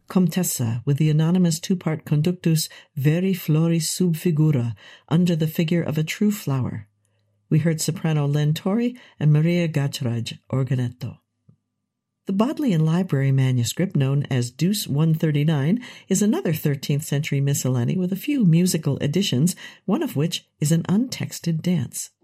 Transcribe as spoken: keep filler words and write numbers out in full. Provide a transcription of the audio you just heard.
Comtessa with the anonymous two-part conductus Veri floris sub figura, under the figure of a true flower. We heard soprano Len Torrey and Maria Gachraj, organetto. The Bodleian Library manuscript, known as Deuce one thirty-nine, is another thirteenth century miscellany with a few musical additions, one of which is an untexted dance.